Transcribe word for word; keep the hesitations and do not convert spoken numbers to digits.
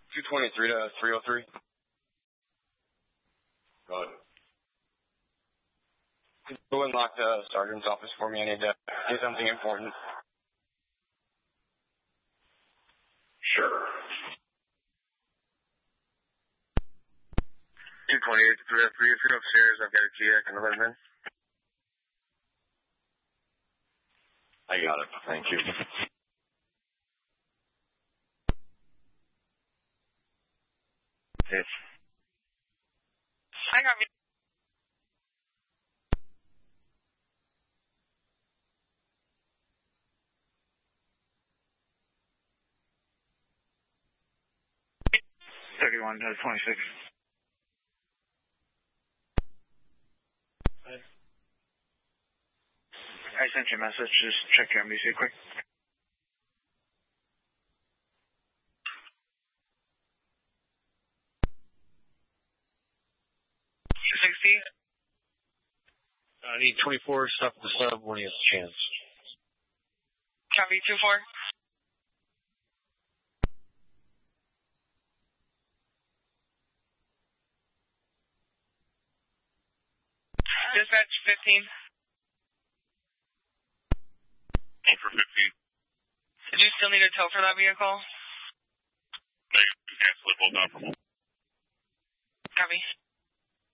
two twenty-three to three oh three. Go ahead. Go and lock the sergeant's office for me. I need to do something important. Sure. two twenty-eight to three oh three. If you're upstairs, I've got a key. I can let him in. I got it. Thank you. Yes. I got me. thirty-one to twenty-six. I sent you a message. Just check your M B C quick. sixty. I need twenty-four, stop at the sub when he has a chance. Copy, two four. Dispatch fifteen. For fifteen. Did you still need a tow for that vehicle? Negative. Cancel it. Hold on for a moment. Copy.